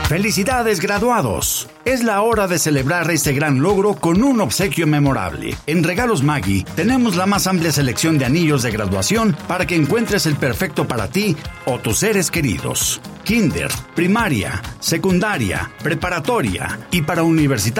¡Felicidades, graduados! Es la hora de celebrar este gran logro con un obsequio memorable. En Regalos Maggi tenemos la más amplia selección de anillos de graduación para que encuentres el perfecto para ti o tus seres queridos. Kinder, primaria, secundaria, preparatoria y para universitarios